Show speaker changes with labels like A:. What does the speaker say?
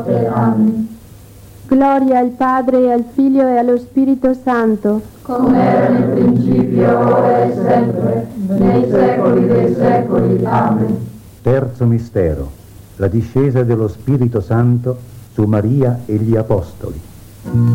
A: Amen.
B: Gloria al Padre, e al Figlio e allo Spirito Santo,
A: come era nel principio, ora e sempre, nei secoli dei secoli. Amen.
C: Terzo mistero, la discesa dello Spirito Santo su Maria e gli Apostoli.